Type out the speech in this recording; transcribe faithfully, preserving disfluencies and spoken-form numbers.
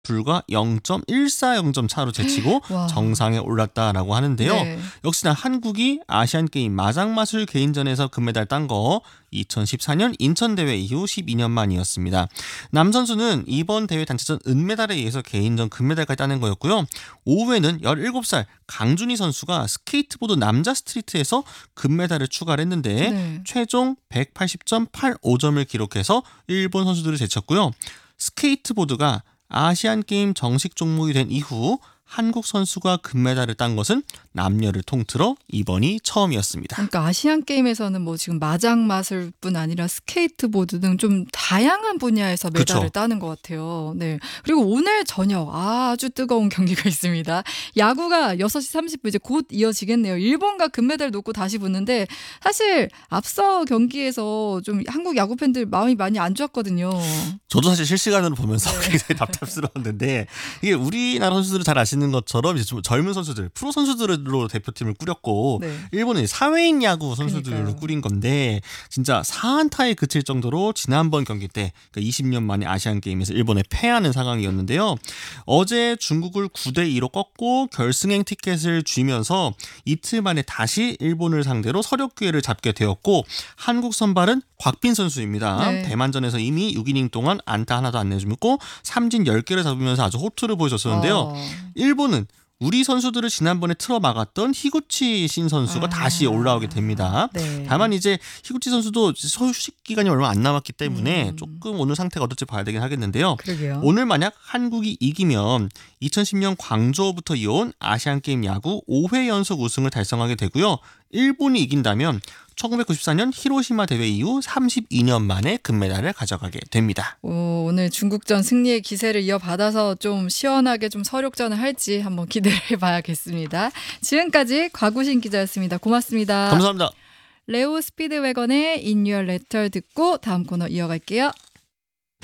불과 영 점 일사영 점 차로 제치고 와. 정상에 올랐다라고 하는데요. 네. 역시나 한국이 아시안게임 마장마술 개인전에서 금메달 딴 거 이천십사 년 인천대회 이후 십이 년 만이었습니다. 남 선수는 이번 대회 단체전 은메달에 의해서 개인전 금메달까지 따는 거였고요. 오후에는 열일곱 살 강준희 선수가 스케이트보드 남자 스트리트에서 금메달을 추가를 했는데 네. 최종 백팔십 점 팔오 점을 기록해서 일본 선수들을 제쳤고요. 스케이트보드가 아시안게임 정식 종목이 된 이후 한국 선수가 금메달을 딴 것은 남녀를 통틀어 이번이 처음이었습니다. 그러니까 아시안 게임에서는 뭐 지금 마장마술뿐 아니라 스케이트보드 등 좀 다양한 분야에서 메달을 그쵸. 따는 것 같아요. 네. 그리고 오늘 저녁 아주 뜨거운 경기가 있습니다. 야구가 여섯 시 삼십 분 이제 곧 이어지겠네요. 일본과 금메달 놓고 다시 붙는데 사실 앞서 경기에서 좀 한국 야구 팬들 마음이 많이 안 좋았거든요. 저도 사실 실시간으로 보면서 네. 굉장히 답답스러웠는데 이게 우리나라 선수들은 잘 아시는 것처럼 이제 좀 젊은 선수들, 프로 선수들로 대표팀을 꾸렸고 네. 일본은 사회인 야구 선수들로 그러니까요. 꾸린 건데 진짜 사 안타에 그칠 정도로 지난번 경기 때 그러니까 이십 년 만에 아시안게임에서 일본에 패하는 상황이었는데요. 어제 중국을 구 대 이로 꺾고 결승행 티켓을 쥐면서 이틀 만에 다시 일본을 상대로 서력 기회를 잡게 되었고 한국 선발은 곽빈 선수입니다. 네. 대만전에서 이미 육 이닝 동안 안타 하나도 안 내주고 삼진 열 개를 잡으면서 아주 호투를 보여줬었는데요. 어. 일본은 우리 선수들을 지난번에 틀어 막았던 히구치 신 선수가 아. 다시 올라오게 됩니다. 네. 다만 이제 히구치 선수도 휴식 기간이 얼마 안 남았기 때문에 음. 조금 오늘 상태가 어떨지 봐야 되긴 하겠는데요. 그러게요. 오늘 만약 한국이 이기면 이천십 년 광저우부터 이어온 아시안게임 야구 오 회 연속 우승을 달성하게 되고요. 일본이 이긴다면 천구백구십사 년 히로시마 대회 이후 삼십이 년 만에 금메달을 가져가게 됩니다. 오, 오늘 중국전 승리의 기세를 이어받아서 좀 시원하게 좀 서력전을 할지 한번 기대를 해봐야겠습니다. 지금까지 곽우신 기자였습니다. 고맙습니다. 감사합니다. 레오 스피드웨건의 In Your Letter 듣고 다음 코너 이어갈게요.